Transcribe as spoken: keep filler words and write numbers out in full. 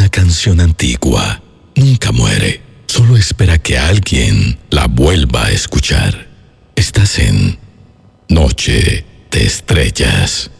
Una canción antigua nunca muere, solo espera que alguien la vuelva a escuchar. Estás en Noche de Estrellas.